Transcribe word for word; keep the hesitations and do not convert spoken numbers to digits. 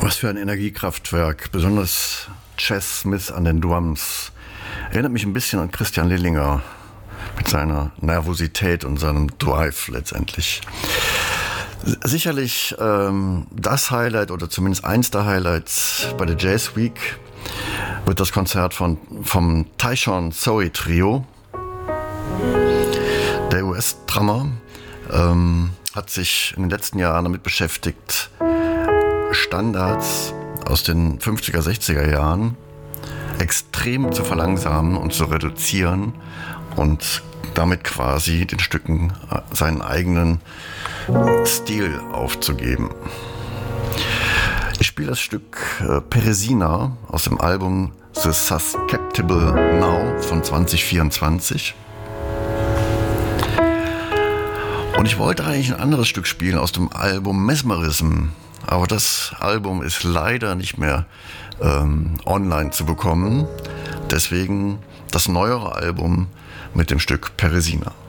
Was für ein Energiekraftwerk, besonders Chess Smith an den Drums. Erinnert mich ein bisschen an Christian Lillinger mit seiner Nervosität und seinem Drive letztendlich. Sicherlich ähm, das Highlight oder zumindest eins der Highlights bei der Jazz Week wird das Konzert von, vom Taishan Zoe Trio. Der U S-Drummer ähm, hat sich in den letzten Jahren damit beschäftigt, Standards aus den fünfziger, sechziger Jahren extrem zu verlangsamen und zu reduzieren und damit quasi den Stücken seinen eigenen Stil aufzugeben. Ich spiele das Stück äh, Peresina aus dem Album The Susceptible Now von zwanzig vierundzwanzig. Und ich wollte eigentlich ein anderes Stück spielen aus dem Album Mesmerism, aber das Album ist leider nicht mehr ähm, online zu bekommen. Deswegen das neuere Album mit dem Stück Peresina.